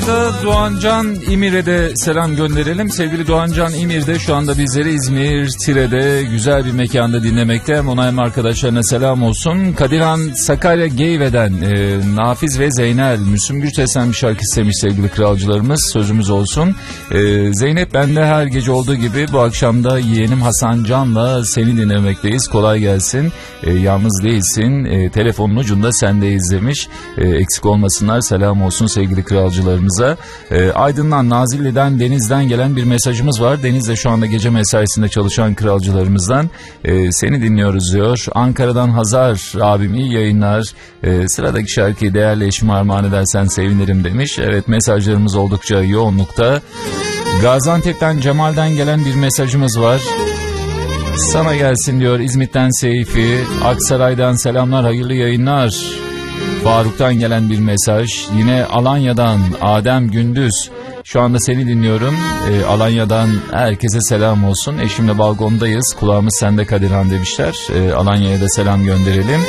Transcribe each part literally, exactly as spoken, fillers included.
Doğancan İmir'e de selam gönderelim. Sevgili Doğancan İmir de şu anda bizleri İzmir Tire'de güzel bir mekanda dinlemekte. Hem ona hem arkadaşlarına selam olsun. Kadirhan Sakarya Geyve'den e, Nafiz ve Zeynel Müslüm Gürses'ten bir şarkı istemiş sevgili kralcılarımız. Sözümüz olsun. E, Zeynep, ben de her gece olduğu gibi bu akşam da yeğenim Hasan Can'la seni dinlemekteyiz. Kolay gelsin. E, yalnız değilsin. E, telefonun ucunda sendeyiz demiş. E, eksik olmasınlar. Selam olsun sevgili kralcılarımıza. E, Aydın'dan, Nazilli'den, Deniz'den gelen bir mesajımız var. Deniz de şu anda gece mesaisinde çalışan kralcılarımızdan. E, seni dinliyoruz diyor. Ankara'dan Hazar abim, iyi yayınlar. E, sıradaki şarkıyı değerli eşime armağan edersen sevinirim demiş. Evet, mesajlarımız oldukça yoğunlukta. Gaziantep'ten Cemal'den gelen bir mesajımız var. Sana gelsin diyor İzmit'ten Seyfi. Aksaray'dan selamlar, hayırlı yayınlar. Faruk'tan gelen bir mesaj. Yine Alanya'dan Adem Gündüz. Şu anda seni dinliyorum. E, Alanya'dan herkese selam olsun. Eşimle balkondayız. Kulağımız sende Kadirhan demişler. E, Alanya'ya da selam gönderelim.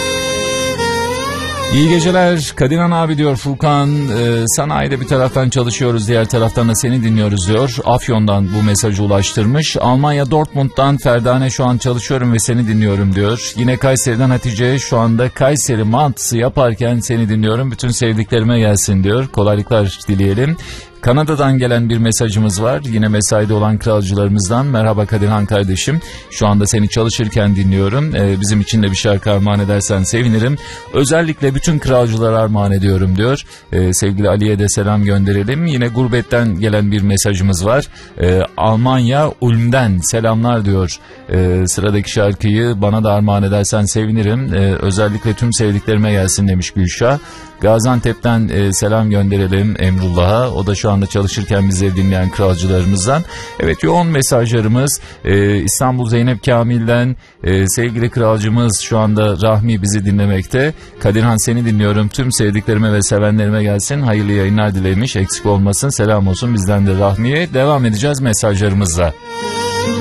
İyi geceler Kadirhan abi diyor Furkan. E, sanayide bir taraftan çalışıyoruz, diğer taraftan da seni dinliyoruz diyor. Afyon'dan bu mesajı ulaştırmış. Almanya Dortmund'dan Ferdane, şu an çalışıyorum ve seni dinliyorum diyor. Yine Kayseri'den Hatice, şu anda Kayseri mantısı yaparken seni dinliyorum. Bütün sevdiklerime gelsin diyor. Kolaylıklar dileyelim. Kanada'dan gelen bir mesajımız var. Yine mesaide olan kralcılarımızdan. Merhaba Kadirhan kardeşim. Şu anda seni çalışırken dinliyorum. Ee, bizim için de bir şarkı armağan edersen sevinirim. Özellikle bütün kralcılara armağan ediyorum diyor. Ee, sevgili Ali'ye de selam gönderelim. Yine gurbetten gelen bir mesajımız var. Ee, Almanya Ulm'den selamlar diyor. Ee, sıradaki şarkıyı bana da armağan edersen sevinirim. Ee, özellikle tüm sevdiklerime gelsin demiş Gülşah. Gaziantep'ten e, selam gönderelim Emrullah'a. O da şu anda çalışırken bizi dinleyen kralcılarımızdan. Evet, yoğun mesajlarımız. E, İstanbul Zeynep Kamil'den e, sevgili kralcımız şu anda Rahmi bizi dinlemekte. Kadirhan seni dinliyorum. Tüm sevdiklerime ve sevenlerime gelsin. Hayırlı yayınlar dilemiş. Eksik olmasın. Selam olsun bizden de Rahmi'ye. Devam edeceğiz mesajlarımızla.